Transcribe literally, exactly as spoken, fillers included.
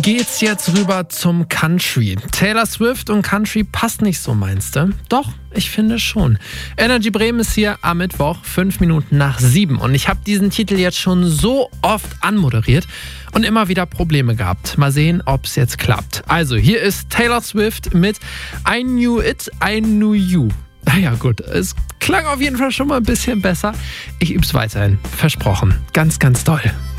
geht's jetzt rüber zum Country. Taylor Swift und Country passt nicht so, meinst du? Doch, ich finde schon. Energy Bremen ist hier am Mittwoch, fünf Minuten nach sieben. Und ich habe diesen Titel jetzt schon so oft anmoderiert und immer wieder Probleme gehabt. Mal sehen, ob es jetzt klappt. Also, hier ist Taylor Swift mit I Knew It, I Knew You. Naja, gut, es klang auf jeden Fall schon mal ein bisschen besser. Ich üb's weiterhin. Versprochen. Ganz, ganz doll.